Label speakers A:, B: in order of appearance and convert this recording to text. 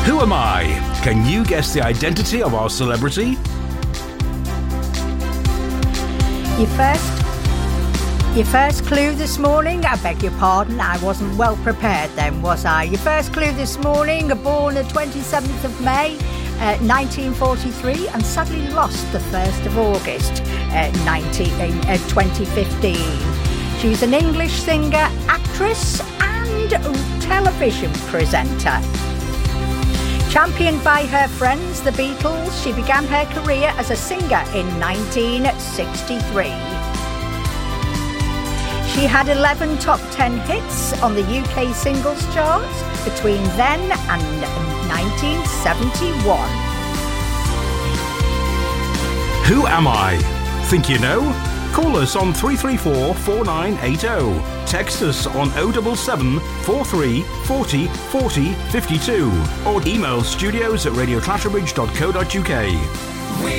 A: Who am I? Can you guess the identity of our celebrity?
B: Your first clue this morning, I beg your pardon, I wasn't well prepared then, was I? Your first clue this morning, born the 27th of May, 1943, and sadly lost the 1st of August, 2015. She's an English singer, actress, and television presenter. Championed by her friends, the Beatles, she began her career as a singer in 1963. She had 11 top 10 hits on the UK singles charts between then and 1971.
A: Who am I? Think you know? Call us on 334 4980. Text us on 077 43 40 40 52 or email studios@radioclatterbridge.co.uk.